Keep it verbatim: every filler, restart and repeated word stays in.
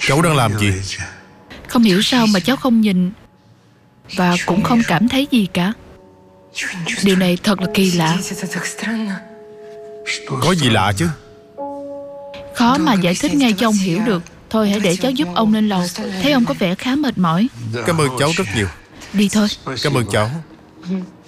Cháu đang làm gì? Không hiểu sao mà cháu không nhìn và cũng không cảm thấy gì cả. Điều này thật là kỳ lạ. Có gì lạ chứ? Khó mà giải thích ngay cho ông hiểu được. Thôi hãy để cháu giúp ông lên lầu. Thấy ông có vẻ khá mệt mỏi. Cảm ơn cháu rất nhiều. Đi thôi. Cảm ơn cháu.